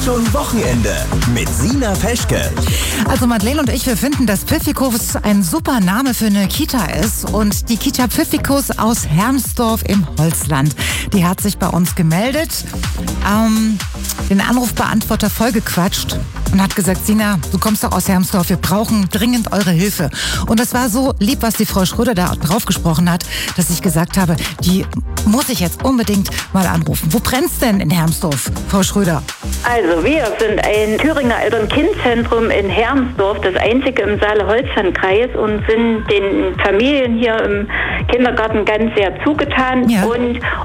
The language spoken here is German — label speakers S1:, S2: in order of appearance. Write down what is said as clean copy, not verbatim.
S1: schon Wochenende mit Sina Peschke.
S2: Also Madeleine und ich, wir finden, dass Pfiffikus ein super Name für eine Kita ist. Und die Kita Pfiffikus aus Hermsdorf im Holzland, die hat sich bei uns gemeldet, den Anrufbeantworter vollgequatscht und hat gesagt, Sina, du kommst doch aus Hermsdorf, wir brauchen dringend eure Hilfe. Und das war so lieb, was die Frau Schröder da drauf gesprochen hat, dass ich gesagt habe, die muss ich jetzt unbedingt mal anrufen. Wo brennt's denn in Hermsdorf, Frau Schröder?
S3: Also wir sind ein Thüringer Eltern-Kind-Zentrum in Hermsdorf, das einzige im Saale-Holzland-Kreis, und sind den Familien hier im Kindergarten ganz sehr zugetan.
S2: Ja.
S3: Und